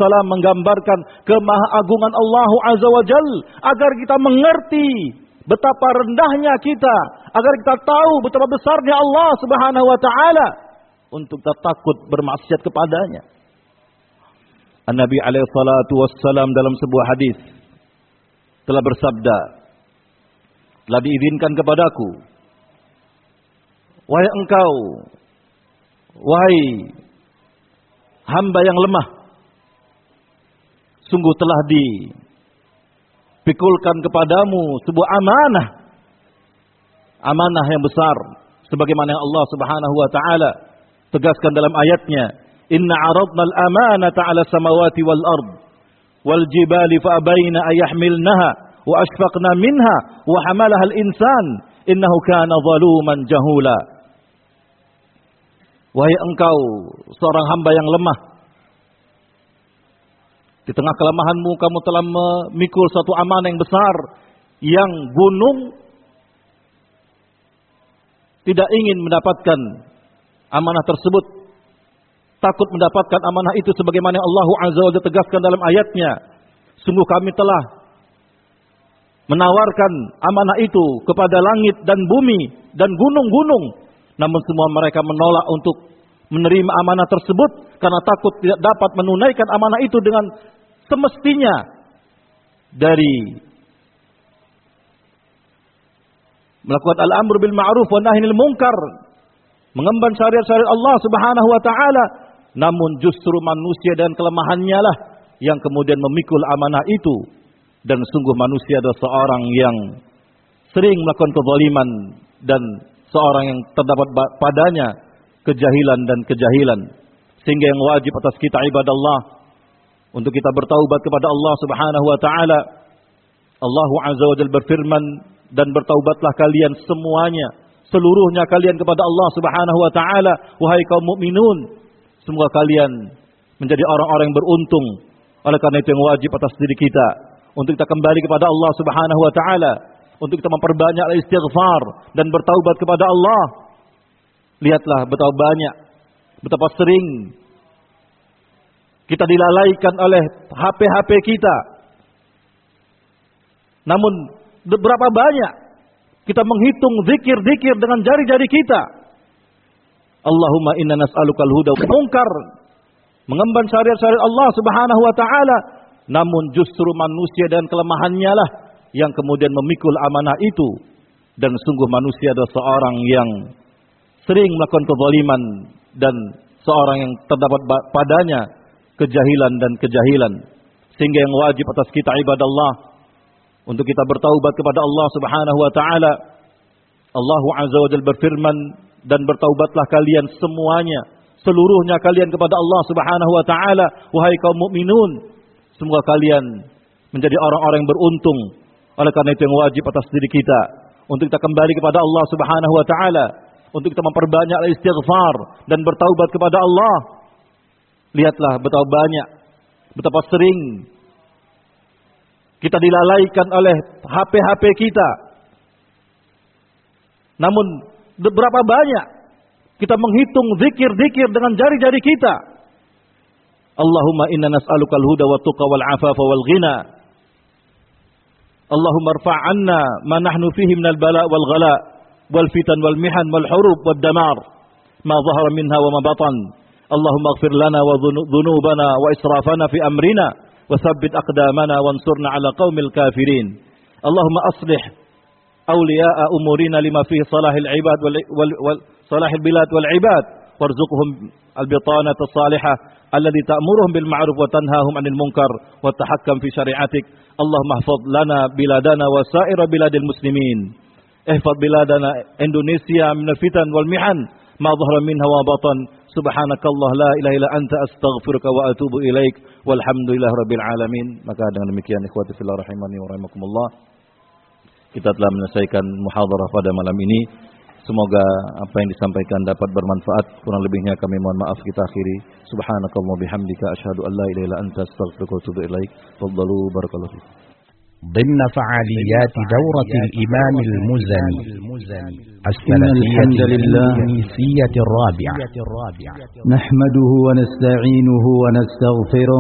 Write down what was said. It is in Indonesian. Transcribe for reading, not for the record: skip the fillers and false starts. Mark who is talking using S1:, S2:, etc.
S1: wassalam menggambarkan kemahaagungan Allah Azza wa Jal agar kita mengerti betapa rendahnya kita, agar kita tahu betapa besarnya Allah Subhanahu wa taala untuk kita takut bermaksiat kepadanya. An-Nabi alaihi salatu wassalam dalam sebuah hadis telah bersabda, telah diizinkan kepadaku, wahai engkau, wahai hamba yang lemah, sungguh telah dipikulkan kepadamu sebuah amanah yang besar, sebagaimana yang Allah Subhanahu wa taala tegaskan dalam ayatnya, inna 'aradna al-amanata 'ala samawati wal ard wal jibali fa abaina ay yahmilnaha wa ashfaqna minha wa hamalaha al-insan innahu kana zaluman jahula. Wahai engkau seorang hamba yang lemah, di tengah kelemahanmu kamu telah memikul satu amanah yang besar, yang gunung tidak ingin mendapatkan amanah tersebut, takut mendapatkan amanah itu, sebagaimana Allah Azza wa Jalla tegaskan dalam ayatnya, sungguh kami telah menawarkan amanah itu kepada langit dan bumi dan gunung-gunung, namun semua mereka menolak untuk menerima amanah tersebut karena takut tidak dapat menunaikan amanah itu dengan semestinya dari melakukan al-amr bil ma'ruf wa nahy anil munkar, mengemban syariat-syariat Allah Subhanahu wa taala. Namun justru manusia dan kelemahannya lah yang kemudian memikul amanah itu, dan sungguh manusia adalah seorang yang sering melakukan kezaliman dan seorang yang terdapat padanya kejahilan dan kejahilan, sehingga yang wajib atas kita ibadallah untuk kita bertaubat kepada Allah Subhanahu wa taala. Allah Azza wa Jalla berfirman, dan bertaubatlah kalian semuanya, seluruhnya kalian kepada Allah Subhanahu wa taala, wahai kaum mukminun, semoga kalian menjadi orang-orang yang beruntung. Oleh karena itu yang wajib atas diri kita untuk kita kembali kepada Allah Subhanahu wa taala, untuk kita memperbanyak istighfar dan bertaubat kepada Allah. Lihatlah betapa banyak, betapa sering kita dilalaikan oleh HP kita. Namun berapa banyak kita menghitung zikir-zikir dengan jari-jari kita. Allahumma inna nas'alukal huda wal munkar, mengemban syariat-syariat Allah Subhanahu wa taala, namun justru manusia dan kelemahannya lah yang kemudian memikul amanah itu, dan sungguh manusia adalah seorang yang sering melakukan kezaliman dan seorang yang terdapat padanya kejahilan dan kejahilan, sehingga yang wajib atas kita ibadallah untuk kita bertaubat kepada Allah Subhanahu wa taala. Allah Azza wa Jalla berfirman, dan bertaubatlah kalian semuanya, seluruhnya kalian kepada Allah Subhanahu wa taala, wahai kaum mukminun, semoga kalian menjadi orang-orang yang beruntung. Oleh karena itu yang wajib atas diri kita untuk kita kembali kepada Allah Subhanahu wa taala, untuk kita memperbanyak istighfar dan bertaubat kepada Allah. Lihatlah betapa banyak, betapa sering kita dilalaikan oleh HP kita. Namun berapa banyak kita menghitung zikir-zikir dengan jari-jari kita. Allahumma inna nas'alukal huda wa tuqa wal afafa wal ghina. Allahumma irfa' 'anna ma nahnu fihi minal bala' wal ghala' wal fitan wal mihan wal hurub wad damar ma dhahara minha wa ma batan. Allahumma ighfir lana wa dhunubana wa israfana fi amrina wa thabbit aqdamana wansurna 'ala qaumil kafirin. Allahumma aslih awliya'a umurina lima fihi salahil ibad wal salahil bilad wal ibad warzuqhum al-bitanata as-salihah allati ta'muruhum bil ma'ruf wa tanhahum 'anil munkar wa tahakkam fi syari'atik. Allahumma ihfaz lana biladana wa sa'ira biladil muslimin. Ihfaz biladana Indonesia minal fitan wal mihan ma dhahara minha wa batan. Subhanakallah la ilaha illa anta astaghfiruka wa atubu ilaik. Walhamdulillahi rabbil alamin. Maka dengan demikian ikhwati fillah rahimani wa rahimakumullah, kita telah menyelesaikan muhadharah pada malam ini. Semoga apa yang disampaikan dapat bermanfaat. Kurang lebihnya kami mohon maaf, kita akhiri. Subhanakallah bihamdika asyhadu an la ilaha illa anta astaghfiruka wa atubu ilaik. Faddalu barakallahu fikum.
S2: ضمن فعاليات دورة الإمام المزني السلفية التونسية الرابعة،
S3: نحمده ونستعينه ونستغفره